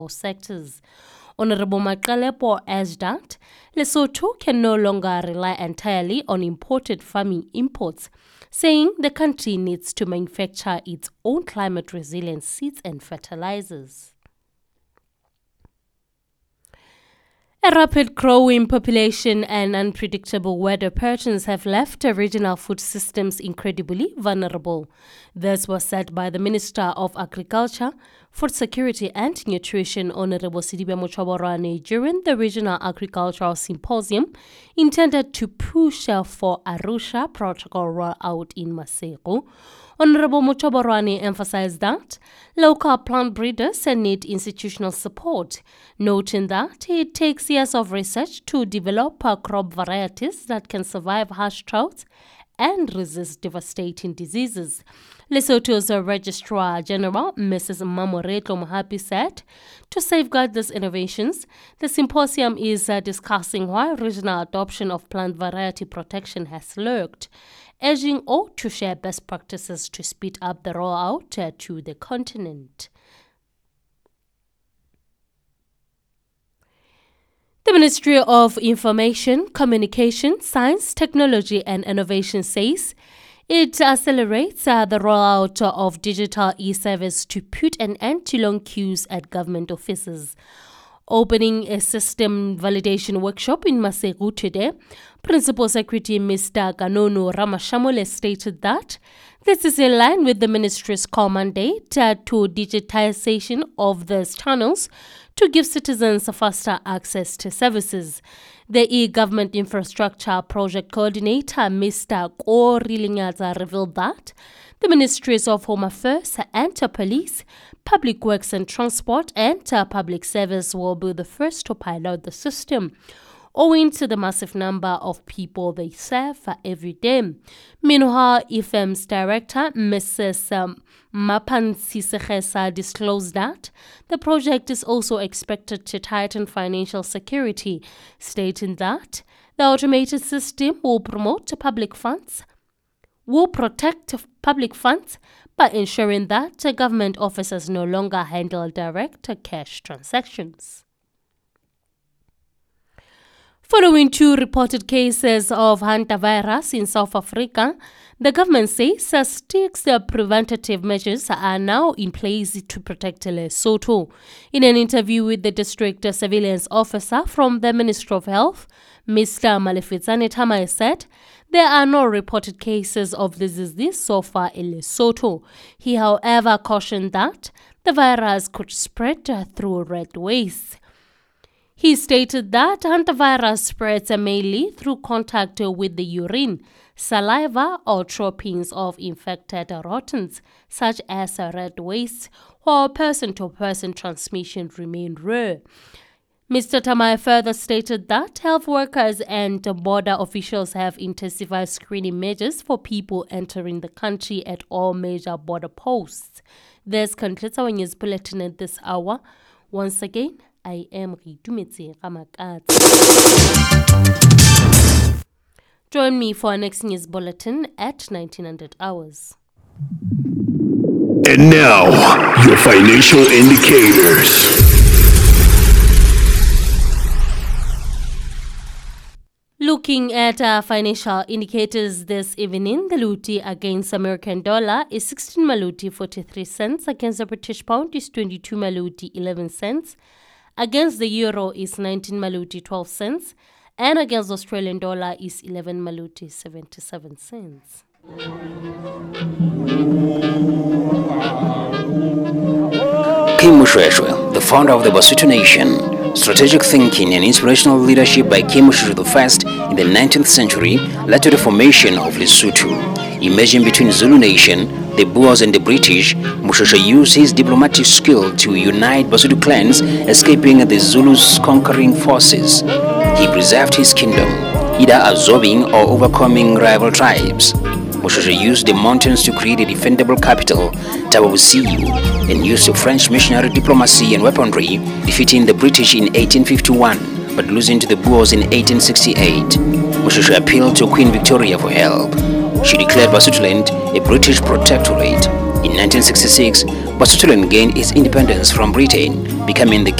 sectors. Honorable Maqalepo urged that Lesotho can no longer rely entirely on imported farming imports, saying the country needs to manufacture its own climate-resilient seeds and fertilizers. A rapid growing population and unpredictable weather patterns have left regional food systems incredibly vulnerable. This was said by the Minister of Agriculture, Food Security and Nutrition, Honorable Sidibe Motshabarwane, during the Regional Agricultural Symposium intended to push for Arusha Protocol rollout in Masego. Honorable Motshabarwane emphasized that local plant breeders need institutional support, noting that it takes years of research to develop crop varieties that can survive harsh droughts and resist devastating diseases. Lesotho's Registrar General, Mrs. Mamoretlo Mohapi, said, to safeguard these innovations, the symposium is discussing why regional adoption of plant variety protection has lurked, urging all to share best practices to speed up the rollout to the continent. The Ministry of Information, Communication, Science, Technology and Innovation says it accelerates the rollout of digital e-service to put an end to long queues at government offices. Opening a system validation workshop in Masego today, Principal Secretary Mr. Kanono Ramashamole stated that this is in line with the ministry's core mandate to digitization of these channels to give citizens faster access to services. The e-government infrastructure project coordinator, Mr. Kori Linyaza, revealed that the Ministries of Home Affairs and Police, Public Works and Transport and Public Service will be the first to pilot the system, owing to the massive number of people they serve every day. Meanwhile, IFM's director, Mrs. Mapansisegesa, disclosed that the project is also expected to tighten financial security, stating that the automated system will protect public funds by ensuring that government officers no longer handle direct cash transactions. Following 2 reported cases of hantavirus in South Africa, the government says strict preventative measures are now in place to protect Lesotho. In an interview with the district surveillance officer from the Ministry of Health, Mr. Malefizane Tamae said there are no reported cases of this disease so far in Lesotho. He, however, cautioned that the virus could spread through red waste. He stated that hantavirus spreads mainly through contact with the urine, saliva, or droppings of infected rodents, such as red waste, while person-to-person transmission remain rare. Mr. Tamae further stated that health workers and border officials have intensified screening measures for people entering the country at all major border posts. This concludes our news bulletin at this hour. Once again, I am Ritumetse Ramakatsi. Join me for our next news bulletin at 1900 hours. And now, your financial indicators. Looking at our financial indicators this evening, the Luti against American dollar is 16 Maluti 43 cents, against the British pound is 22 Maluti 11 cents, against the euro is 19 Maluti 12 cents, and against the Australian dollar is 11 Maluti 77 cents. Kim Mushweshwe, the founder of the Basuto Nation. Strategic thinking and inspirational leadership by King Moshoeshoe I in the 19th century led to the formation of Lesotho. Emerging between Zulu Nation, the Boers and the British, Moshoeshoe used his diplomatic skill to unite Basuto clans, escaping the Zulus' conquering forces. He preserved his kingdom, either absorbing or overcoming rival tribes. Moshoeshoe used the mountains to create a defendable capital, Taba Bosiu, and used the French missionary diplomacy and weaponry, defeating the British in 1851, but losing to the Boers in 1868. Moshoeshoe appealed to Queen Victoria for help. She declared Basutoland a British protectorate. In 1966, Basutoland gained its independence from Britain, becoming the